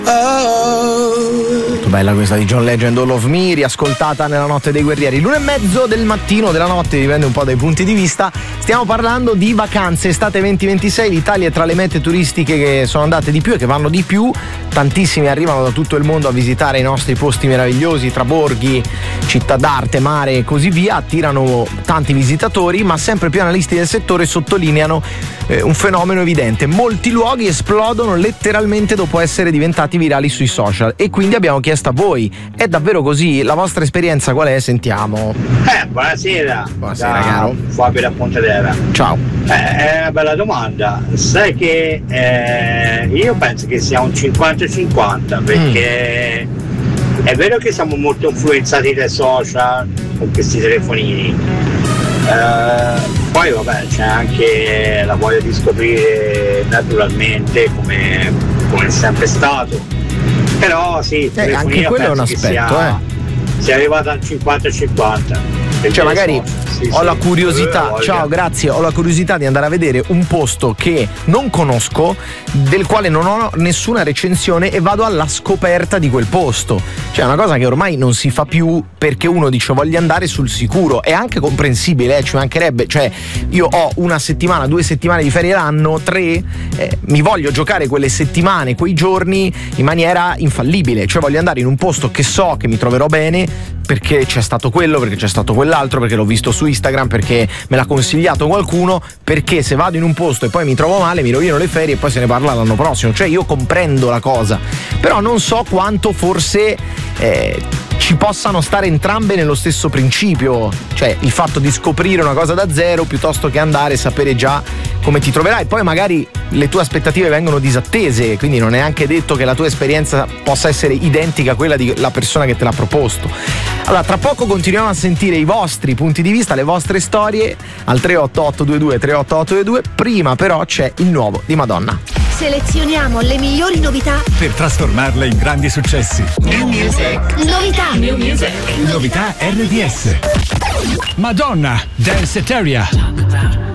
Bella questa di John Legend, All of Me, riascoltata nella notte dei guerrieri. L'1:30 del mattino, della notte, dipende un po' dai punti di vista. Stiamo parlando di vacanze estate 2026. L'Italia è tra le mete turistiche che sono andate di più e che vanno di più. Tantissimi arrivano da tutto il mondo a visitare i nostri posti meravigliosi, tra borghi, città d'arte, mare e così via. Attirano tanti visitatori, ma sempre più analisti del settore sottolineano un fenomeno evidente: molti luoghi esplodono letteralmente dopo essere diventati virali sui social, e quindi abbiamo chiesto a voi: è davvero così? La vostra esperienza qual è? Sentiamo. Buonasera. Buonasera, caro Fabio da Pontedera. Ciao. È una bella domanda. Sai che io penso che sia un 50-50, perché è vero che siamo molto influenzati dai social con questi telefonini, poi vabbè c'è anche la voglia di scoprire naturalmente come è sempre stato, però sì, anche quello è un aspetto, si è arrivato al 50-50. Cioè magari ho la curiosità, ciao, grazie, ho la curiosità di andare a vedere un posto che non conosco, del quale non ho nessuna recensione, e vado alla scoperta di quel posto. Cioè è una cosa che ormai non si fa più, perché uno dice voglio andare sul sicuro. È anche comprensibile, ci mancherebbe. Cioè io ho 1 settimana, 2 settimane di ferie l'anno, 3, mi voglio giocare quelle settimane, quei giorni in maniera infallibile. Cioè voglio andare in un posto che so che mi troverò bene, perché c'è stato quello, perché c'è stato quell'altro, perché l'ho visto su Instagram, perché me l'ha consigliato qualcuno, perché se vado in un posto e poi mi trovo male mi rovino le ferie e poi se ne parla l'anno prossimo. Cioè io comprendo la cosa, però non so quanto forse ci possano stare entrambe nello stesso principio, cioè il fatto di scoprire una cosa da zero piuttosto che andare e sapere già come ti troverai. Poi magari le tue aspettative vengono disattese, quindi non è anche detto che la tua esperienza possa essere identica a quella della persona che te l'ha proposto. Allora, tra poco continuiamo a sentire i vostri punti di vista, le vostre storie al 38822 38822. Prima però c'è il nuovo di Madonna. Selezioniamo le migliori novità per trasformarle in grandi successi. New Music. Novità. New Music. Novità RDS. Madonna, Danceteria.